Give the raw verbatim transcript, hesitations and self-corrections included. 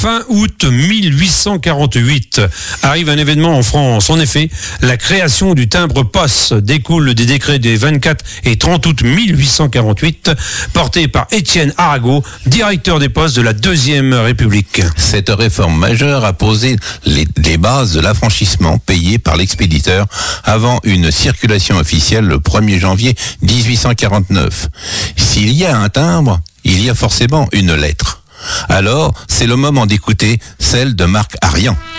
Fin août mille huit cent quarante-huit arrive un événement en France. En effet, la création du timbre-poste découle des décrets des vingt-quatre et trente août mille huit cent quarante-huit, portés par Étienne Arago, directeur des postes de la Deuxième République. Cette réforme majeure a posé les, les bases de l'affranchissement payé par l'expéditeur avant une circulation officielle le premier janvier dix-huit cent quarante-neuf. S'il y a un timbre, il y a forcément une lettre. Alors, c'est le moment d'écouter celle de Marc Arian.